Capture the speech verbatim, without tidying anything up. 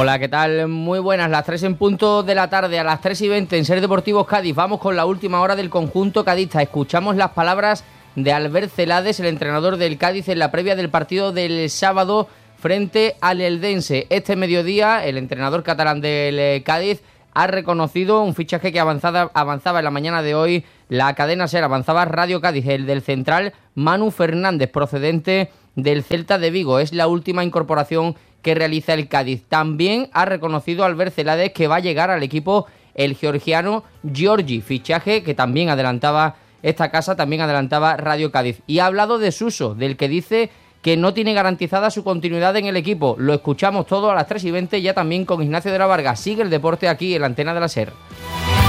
Hola, ¿qué tal? Muy buenas, las tres en punto de la tarde, a las tres y veinte en Ser Deportivos Cádiz. Vamos con la última hora del conjunto cadista. Escuchamos las palabras de Albert Celades, el entrenador del Cádiz, en la previa del partido del sábado frente al Eldense. Este mediodía, el entrenador catalán del Cádiz ha reconocido un fichaje que avanzaba, avanzaba en la mañana de hoy la cadena SER, avanzaba Radio Cádiz, el del central Manu Fernández, procedente del Celta de Vigo. Es la última incorporación que realiza el Cádiz. También ha reconocido Albert Celades que va a llegar al equipo el georgiano Giorgi, fichaje que también adelantaba esta casa, también adelantaba Radio Cádiz. Y ha hablado de Suso, del que dice que no tiene garantizada su continuidad en el equipo. Lo escuchamos todo a las tres y veinte, ya también con Ignacio de la Varga. Sigue el deporte aquí en la antena de la SER.